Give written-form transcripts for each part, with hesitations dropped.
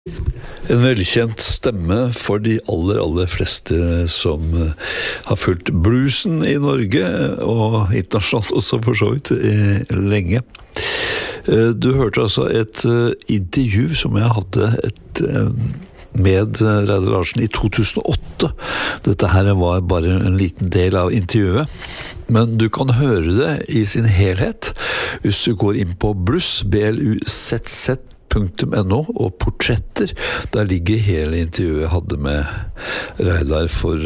En velkjent stemme for de aller fleste som har fulgt bluesen i Norge, og internasjonalt også for så vidt, lenge. Du hørte altså et intervju som jeg hadde med Reidar Larsen i 2008. Dette her var bare en liten del av intervjuet, men du kan høre det i sin helhet hvis du går inn på blusz.no og portretter. Der ligger hele intervjuet jeg hadde med Reidar for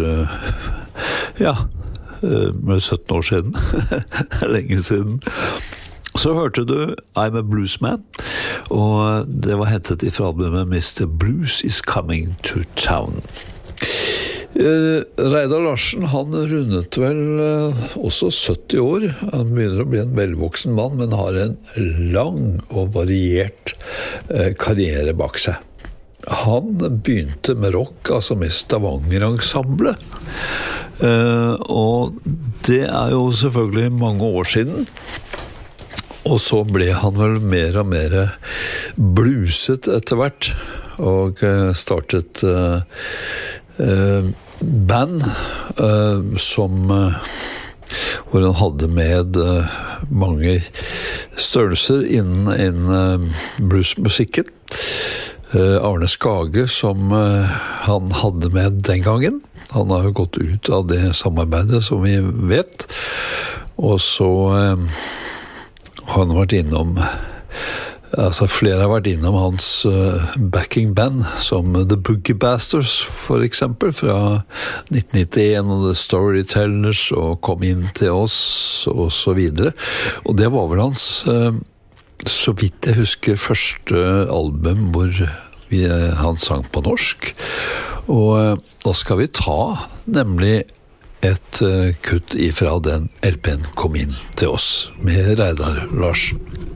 med 17 år siden. Lenge siden. Så hørte du I'm a Bluesman, og det var hentet ifra albumet Mr. Blues is Coming to Town. Reidar Larsen, han rundet vel også 70 år. Han begynner å bli en velvoksen mann, men har en lang og variert karriere bak seg. Han begynte med rock, altså med Stavanger-ensemblet. Og det jo selvfølgelig mange år siden. Og så ble han vel mer og mer bluset etter hvert, og startet band hvor han hadde med mange størrelser innen bluesmusikken. Arne Skage, som han hadde med den gangen. Han har jo gått ut av det samarbeidet, som vi vet. Og så har han vært innom, flere har vært innom hans backing band, som The Boogie Bastards for eksempel, fra 1991, og The Storytellers, og Kom inn til oss, og så videre. Og det var vel hans, så vidt jeg husker, første album hvor han sang på norsk. Og da skal vi ta nemlig et kutt ifra den LP'en Kom inn til oss med Reidar Larsen.